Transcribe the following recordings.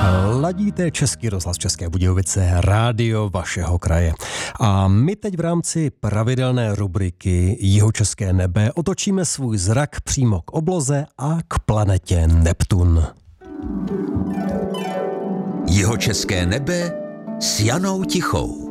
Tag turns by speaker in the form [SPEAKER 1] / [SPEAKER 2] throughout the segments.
[SPEAKER 1] Ladíte Český rozhlas České Budějovice, rádio vašeho kraje. A my teď v rámci pravidelné rubriky Jihočeské nebe otočíme svůj zrak přímo k obloze a k planetě Neptun.
[SPEAKER 2] Jihočeské nebe s Janou Tichou.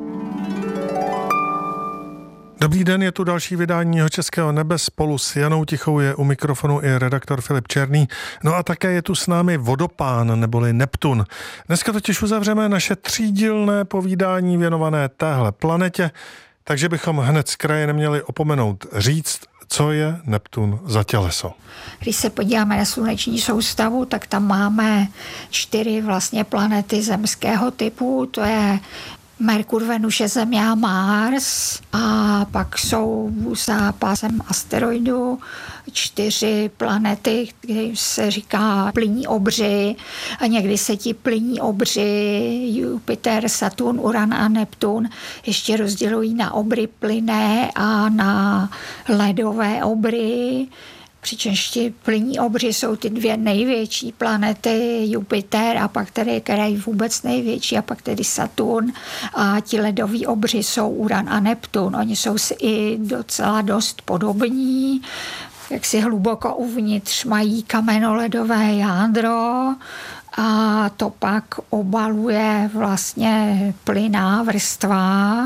[SPEAKER 3] Dobrý den, je tu další vydání Jihočeského nebe. Spolu s Janou Tichou je u mikrofonu i redaktor Filip Černý. No a také je tu s námi vodopán neboli Neptun. Dneska totiž uzavřeme naše třídílné povídání věnované téhle planetě, takže bychom hned z kraje neměli opomenout říct, co je Neptun za těleso.
[SPEAKER 4] Když se podíváme na sluneční soustavu, tak tam máme 4 vlastně planety zemského typu, to je Merkur, Venuše, Země a Mars, a pak jsou za pásem asteroidů 4 planety, kterým se říká plynní obři, a někdy se ti plynní obři Jupiter, Saturn, Uran a Neptun ještě rozdělují na obry plynné a na ledové obry. Přičemž ti plynní obři jsou ty 2 největší planety, Jupiter a pak tedy, která je vůbec největší, a pak tedy Saturn, a ti ledoví obři jsou Uran a Neptun. Oni jsou si i docela dost podobní, jak si hluboko uvnitř mají kamenoledové jádro a to pak obaluje vlastně plynná vrstva,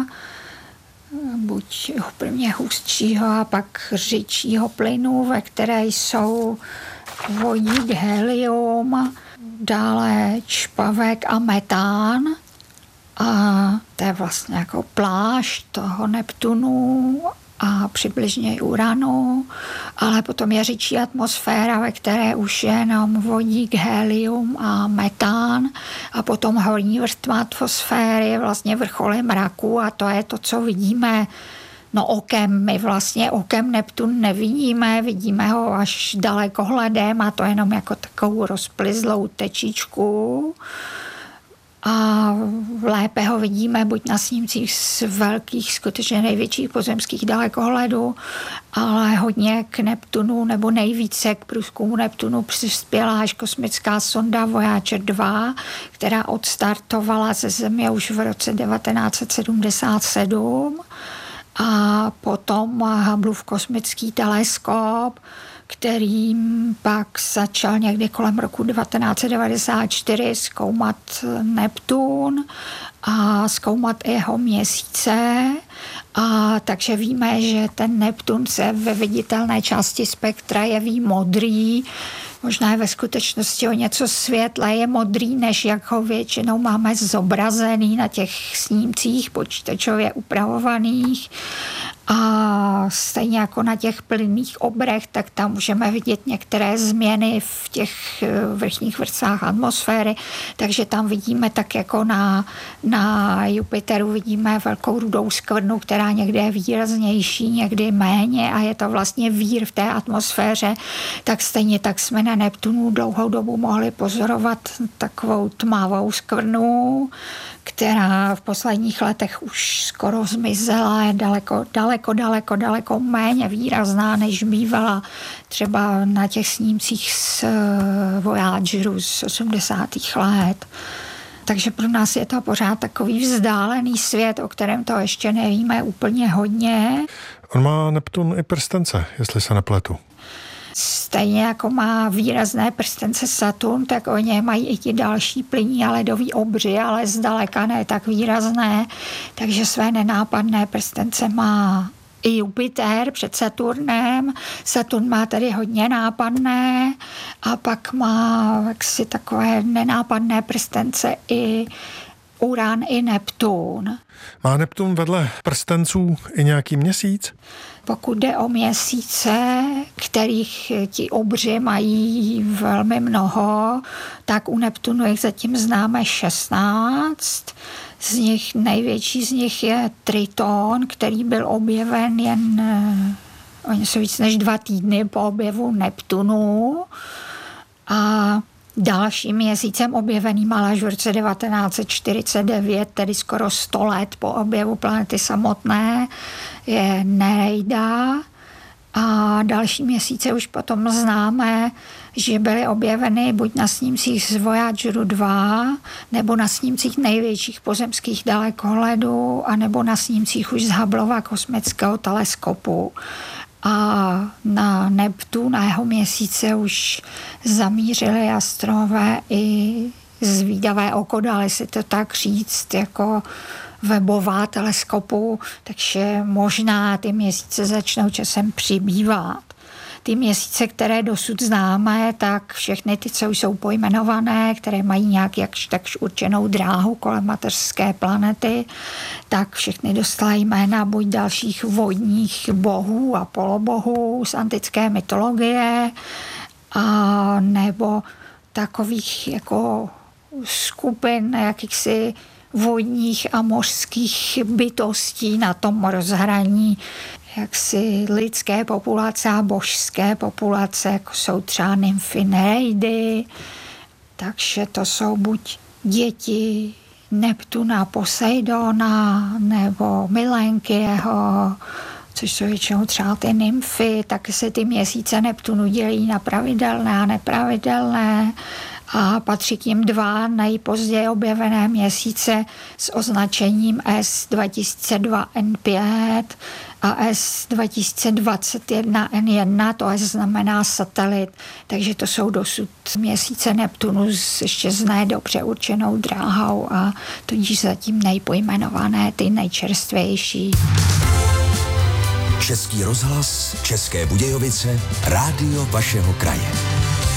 [SPEAKER 4] buď prvně hustšího a pak řidšího plynu, ve které jsou vodík, helium, dále čpavek a metán. A to je vlastně jako plášť toho Neptunu a přibližně i Uranu, ale potom je řidší atmosféra, ve které už je jenom vodík, helium a metán, a potom horní vrstva atmosféry je vlastně vrcholy mraku, a to je to, co vidíme okem. My vlastně okem Neptun nevidíme, vidíme ho až dalekohledem, a to jenom jako takovou rozplyzlou tečičku. A lépe ho vidíme buď na snímcích z velkých, skutečně největších pozemských dalekohledů, ale hodně k Neptunu, nebo nejvíce k průzkumu Neptunu přispěla až kosmická sonda Voyager 2, která odstartovala ze Země už v roce 1977, a potom Hubbleův kosmický teleskop, kterým pak začal někdy kolem roku 1994 zkoumat Neptun a zkoumat jeho měsíce. A takže víme, že ten Neptun se ve viditelné části spektra jeví modrý. Možná je ve skutečnosti o něco světleji modrý, než jak ho většinou máme zobrazený na těch snímcích počítačově upravovaných. A stejně jako na těch plynných obrech, tak tam můžeme vidět některé změny v těch vrchních vrstvách atmosféry, takže tam vidíme tak jako na Jupiteru vidíme velkou rudou skvrnu, která někde je výraznější, někdy méně, a je to vlastně vír v té atmosféře. Tak stejně tak jsme na Neptunu dlouhou dobu mohli pozorovat takovou tmavou skvrnu, která v posledních letech už skoro zmizela, je daleko méně výrazná, než bývala třeba na těch snímcích z Voyageru z 80. let. Takže pro nás je to pořád takový vzdálený svět, o kterém to ještě nevíme úplně hodně.
[SPEAKER 3] On má Neptun i prstence, jestli se nepletu.
[SPEAKER 4] Stejně jako má výrazné prstence Saturn, tak oni mají i ti další plynní a ledový obři, ale zdaleka ne tak výrazné, takže své nenápadné prstence má i Jupiter před Saturnem. Saturn má tedy hodně nápadné, a pak má jaksi takové nenápadné prstence i Uran i Neptun.
[SPEAKER 3] Má Neptun vedle prstenců i nějaký měsíc?
[SPEAKER 4] Pokud jde o měsíce, kterých ti obři mají velmi mnoho, tak u Neptunu jich zatím známe 16. Z nich největší z nich je Triton, který byl objeven jen o něco víc než 2 týdny po objevu Neptunu. A dalším měsícem objeveným ale až v roce 1949, tedy skoro 100 let po objevu planety samotné, je Nereida. A další měsíce už potom známe že byly objeveny buď na snímcích z Voyageru 2, nebo na snímcích největších pozemských dalekohledů, anebo na snímcích už z Hubbleova kosmického teleskopu. A na Neptun, na jeho měsíce už zamířili astronové i zvídavé oko, dali si to tak říct, jako webová teleskopu, takže možná ty měsíce začnou časem přibývat. Ty měsíce, které dosud známe, tak všechny ty, co jsou pojmenované, které mají nějak jakž takž určenou dráhu kolem mateřské planety, tak všechny dostaly jména buď dalších vodních bohů a polobohů z antické mytologie, a nebo takových jako skupin jakýchsi vodních a mořských bytostí na tom rozhraní jaksi lidské populace a božské populace, jako jsou třeba nymfy Nereidy, takže to jsou buď děti Neptuna, Poseidona nebo milenky jeho, což jsou většinou třeba ty nymfy. Taky se ty měsíce Neptunu dělí na pravidelné a nepravidelné a patří k nim 2 nejpozději objevené měsíce s označením S2002N5 a S2021N1, to S znamená satelit, takže to jsou dosud měsíce Neptunu ještě s nedobře určenou dráhou a tudíž zatím nejpojmenované, ty nejčerstvější.
[SPEAKER 2] Český rozhlas, České Budějovice, rádio vašeho kraje.